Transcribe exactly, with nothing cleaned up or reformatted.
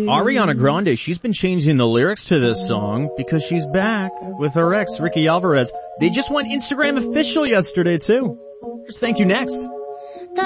Ariana Grande, she's been changing the lyrics to this song because she's back with her ex, Ricky Alvarez. They just went Instagram official yesterday, too. Just thank you next.